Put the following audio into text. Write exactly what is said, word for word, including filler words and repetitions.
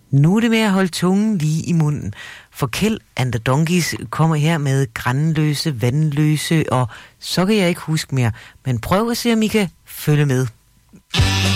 Nu er det med at holde tungen lige i munden. For Kjeld and the Donkeys kommer her med grænløse, vandløse, og så kan jeg ikke huske mere. Men prøv at se, om I kan følge med.